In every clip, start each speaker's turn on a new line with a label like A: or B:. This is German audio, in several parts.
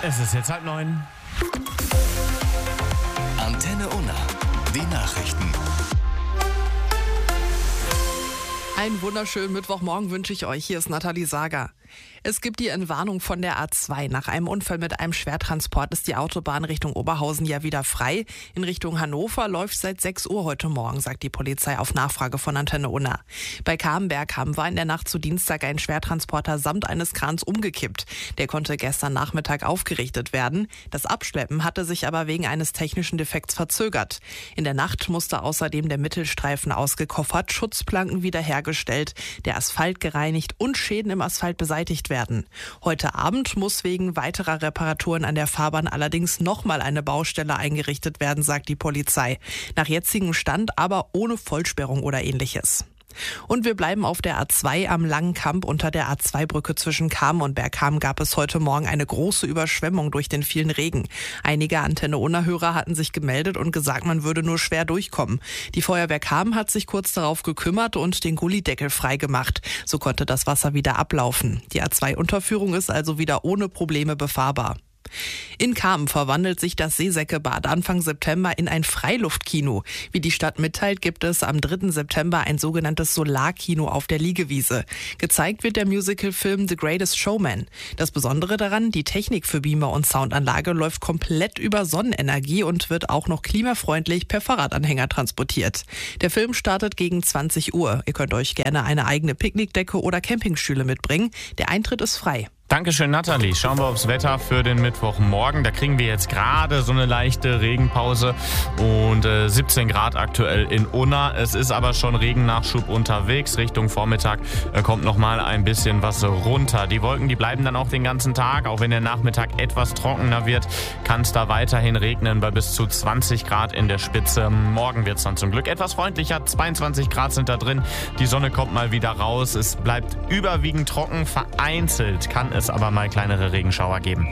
A: Es ist jetzt 8:30.
B: Antenne Unna, die Nachrichten.
C: Einen wunderschönen Mittwochmorgen wünsche ich euch. Hier ist Nathalie Sager. Es gibt die Entwarnung von der A2. Nach einem Unfall mit einem Schwertransport ist die Autobahn Richtung Oberhausen ja wieder frei. In Richtung Hannover läuft seit 6 Uhr heute Morgen, sagt die Polizei auf Nachfrage von Antenne Unna. Bei Kamberg war in der Nacht zu Dienstag ein Schwertransporter samt eines Krans umgekippt. Der konnte gestern Nachmittag aufgerichtet werden. Das Abschleppen hatte sich aber wegen eines technischen Defekts verzögert. In der Nacht musste außerdem der Mittelstreifen ausgekoffert, Schutzplanken wiederhergestellt, der Asphalt gereinigt und Schäden im Asphalt beseitigt werden. Heute Abend muss wegen weiterer Reparaturen an der Fahrbahn allerdings nochmal eine Baustelle eingerichtet werden, sagt die Polizei. Nach jetzigem Stand aber ohne Vollsperrung oder ähnliches. Und wir bleiben auf der A2 am Langen Kamp. Unter der A2-Brücke zwischen Kamen und Bergkamen gab es heute Morgen eine große Überschwemmung durch den vielen Regen. Einige Antenne-Unna-Hörer hatten sich gemeldet und gesagt, man würde nur schwer durchkommen. Die Feuerwehr Kamen hat sich kurz darauf gekümmert und den Gullideckel freigemacht. So konnte das Wasser wieder ablaufen. Die A2-Unterführung ist also wieder ohne Probleme befahrbar. In Kamen verwandelt sich das Seesäckebad Anfang September in ein Freiluftkino. Wie die Stadt mitteilt, gibt es am 3. September ein sogenanntes Solarkino auf der Liegewiese. Gezeigt wird der Musicalfilm The Greatest Showman. Das Besondere daran, die Technik für Beamer und Soundanlage läuft komplett über Sonnenenergie und wird auch noch klimafreundlich per Fahrradanhänger transportiert. Der Film startet gegen 20 Uhr. Ihr könnt euch gerne eine eigene Picknickdecke oder Campingstühle mitbringen. Der Eintritt ist frei.
A: Dankeschön, Nathalie. Schauen wir aufs Wetter für den Mittwochmorgen. Da kriegen wir jetzt gerade so eine leichte Regenpause und 17 Grad aktuell in Unna. Es ist aber schon Regennachschub unterwegs. Richtung Vormittag kommt nochmal ein bisschen was runter. Die Wolken, die bleiben dann auch den ganzen Tag. Auch wenn der Nachmittag etwas trockener wird, kann es da weiterhin regnen bei bis zu 20 Grad in der Spitze. Morgen wird es dann zum Glück etwas freundlicher. 22 Grad sind da drin. Die Sonne kommt mal wieder raus. Es bleibt überwiegend trocken. Vereinzelt kann es aber mal kleinere Regenschauer geben.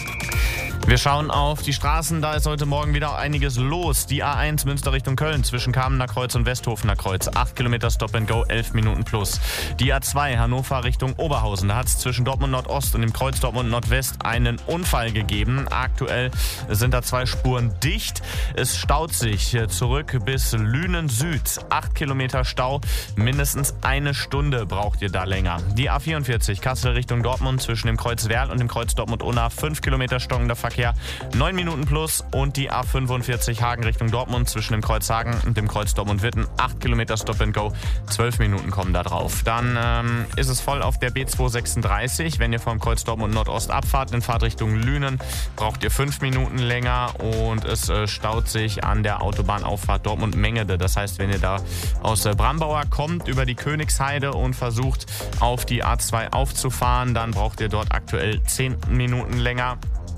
A: Wir schauen auf die Straßen, da ist heute Morgen wieder einiges los. Die A1 Münster Richtung Köln zwischen Kamener Kreuz und Westhofener Kreuz. 8 Kilometer Stop and Go, 11 Minuten plus. Die A2 Hannover Richtung Oberhausen. Da hat es zwischen Dortmund Nordost und dem Kreuz Dortmund Nordwest einen Unfall gegeben. Aktuell sind da 2 Spuren dicht. Es staut sich zurück bis Lünen Süd. 8 Kilometer Stau, mindestens eine Stunde braucht ihr da länger. Die A44 Kassel Richtung Dortmund zwischen dem Kreuz Werl und dem Kreuz Dortmund-Unna. 5 Kilometer stockender Verkehr. 9 Minuten plus. Und die A45 Hagen Richtung Dortmund zwischen dem Kreuz Hagen und dem Kreuz Dortmund-Witten. 8 Kilometer Stop and Go. 12 Minuten kommen da drauf. Dann ist es voll auf der B236. Wenn ihr vom Kreuz Dortmund Nordost abfahrt, in Fahrtrichtung Lünen, braucht ihr 5 Minuten länger. Und es staut sich an der Autobahnauffahrt Dortmund-Mengede. Das heißt, wenn ihr da aus Brambauer kommt, über die Königsheide und versucht, auf die A2 aufzufahren, dann braucht ihr dort aktuell 10 Minuten länger.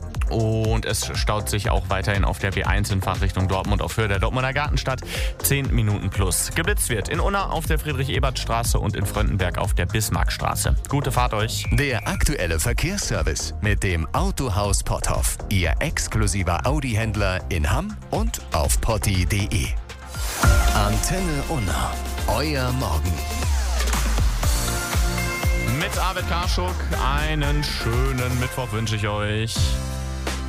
A: Und es staut sich auch weiterhin auf der B1 in Fahrtrichtung Dortmund auf Höhe der Dortmunder Gartenstadt. 10 Minuten plus. Geblitzt wird in Unna auf der Friedrich-Ebert-Straße und in Fröndenberg auf der Bismarckstraße. Gute Fahrt euch.
B: Der aktuelle Verkehrsservice mit dem Autohaus Potthoff. Ihr exklusiver Audi-Händler in Hamm und auf potti.de. Antenne Unna. Euer Morgen.
A: Mit Arvid Karschuk einen schönen Mittwoch wünsche ich euch.